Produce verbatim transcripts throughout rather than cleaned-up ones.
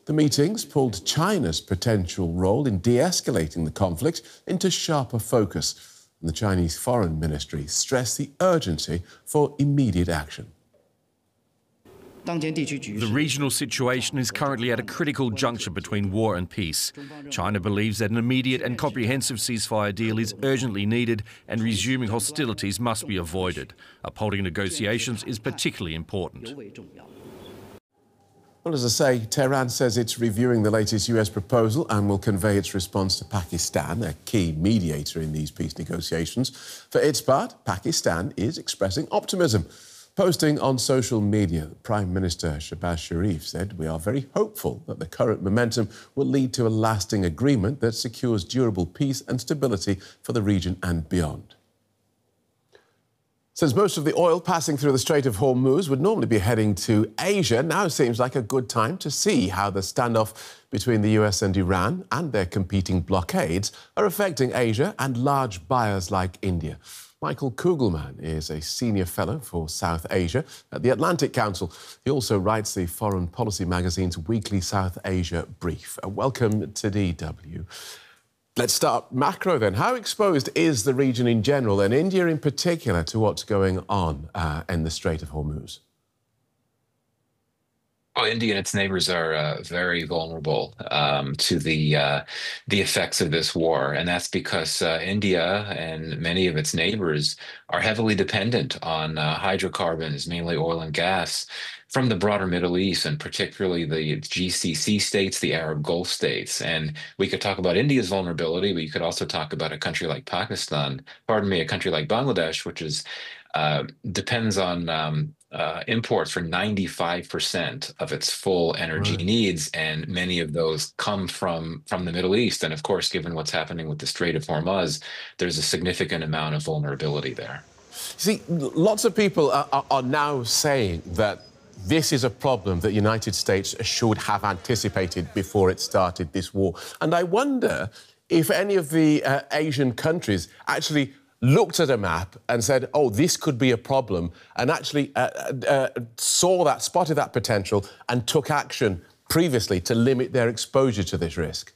The meetings pulled China's potential role in de-escalating the conflict into sharper focus, and the Chinese Foreign Ministry stressed the urgency for immediate action. The regional situation is currently at a critical juncture between war and peace. China believes that an immediate and comprehensive ceasefire deal is urgently needed and resuming hostilities must be avoided. Upholding negotiations is particularly important. Well, as I say, Tehran says it's reviewing the latest U S proposal and will convey its response to Pakistan, a key mediator in these peace negotiations. For its part, Pakistan is expressing optimism. Posting on social media, Prime Minister Shehbaz Sharif said, "We are very hopeful that the current momentum will lead to a lasting agreement that secures durable peace and stability for the region and beyond." Since most of the oil passing through the Strait of Hormuz would normally be heading to Asia, now seems like a good time to see how the standoff between the U S and Iran and their competing blockades are affecting Asia and large buyers like India. Michael Kugelman is a senior fellow for South Asia at the Atlantic Council. He also writes the Foreign Policy magazine's weekly South Asia brief. Welcome to D W. Let's start macro then. How exposed is the region in general and India in particular to what's going on uh, in the Strait of Hormuz? Well, India and its neighbors are uh, very vulnerable um, to the uh, the effects of this war, and that's because uh, India and many of its neighbors are heavily dependent on uh, hydrocarbons, mainly oil and gas, from the broader Middle East, and particularly the G C C states, the Arab Gulf states. And we could talk about India's vulnerability, but you could also talk about a country like Pakistan, pardon me, a country like Bangladesh, which is uh, depends on um, uh, imports for ninety-five percent of its full energy Right. needs, and many of those come from from the Middle East. And of course, given what's happening with the Strait of Hormuz, there's a significant amount of vulnerability there. See, lots of people are, are, are now saying that this is a problem that United States should have anticipated before it started this war. And I wonder if any of the uh, Asian countries actually looked at a map and said, oh, this could be a problem, and actually uh, uh, saw that, spotted that potential and took action previously to limit their exposure to this risk.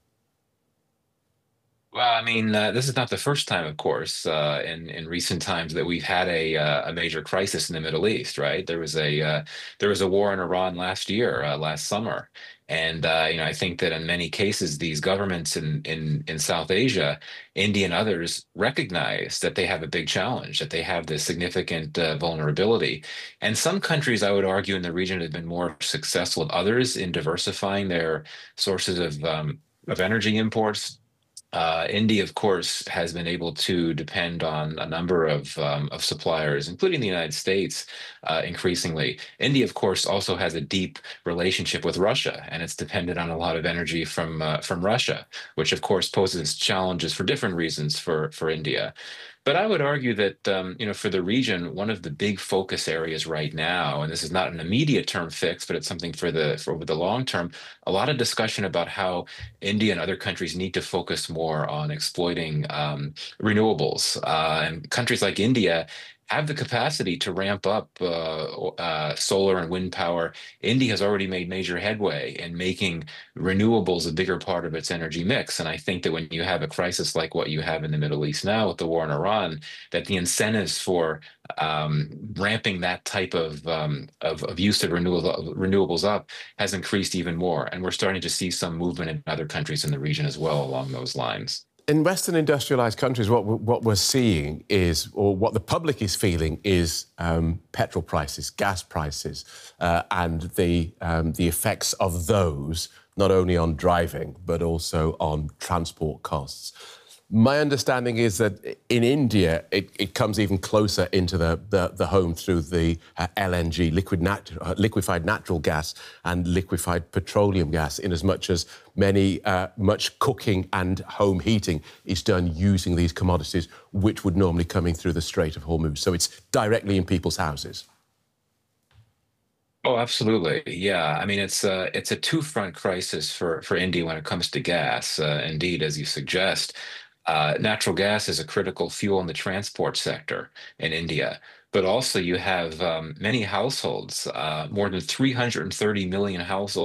Well, I mean, uh, this is not the first time, of course, uh, in in recent times that we've had a uh, a major crisis in the Middle East, right? There was a uh, there was a war in Iran last year, uh, last summer, and uh, you know, I think that in many cases, these governments in in in South Asia, India and others, recognize that they have a big challenge, that they have this significant uh, vulnerability, and some countries, I would argue, in the region have been more successful than others in diversifying their sources of um, of energy imports. Uh, India, of course, has been able to depend on a number of um, of suppliers, including the United States, uh, increasingly. India, of course, also has a deep relationship with Russia, and it's dependent on a lot of energy from uh, from Russia, which, of course, poses challenges for different reasons for for India. But I would argue that, um, you know, for the region, one of the big focus areas right now, and this is not an immediate term fix, but it's something for the for over the long term, a lot of discussion about how India and other countries need to focus more on exploiting um, renewables. Uh, and countries like India have the capacity to ramp up uh, uh, solar and wind power. India has already made major headway in making renewables a bigger part of its energy mix. And I think that when you have a crisis like what you have in the Middle East now with the war in Iran, that the incentives for um, ramping that type of, um, of, of use of renewable, renewables up has increased even more. And we're starting to see some movement in other countries in the region as well along those lines. In Western industrialised countries, what, what we're seeing is, or what the public is feeling, is um, petrol prices, gas prices, uh, and the, um, the effects of those, not only on driving, but also on transport costs. My understanding is that in India, it, it comes even closer into the, the, the home through the uh, L N G, liquid nat uh, liquefied natural gas and liquefied petroleum gas, in as much as many, uh, much cooking and home heating is done using these commodities, which would normally come in through the Strait of Hormuz. So it's directly in people's houses. Oh, absolutely. Yeah. I mean, it's a, it's a two-front crisis for, for India when it comes to gas. Uh, indeed, as you suggest. Uh, natural gas is a critical fuel in the transport sector in India, but also you have um, many households, uh, more than three hundred thirty million households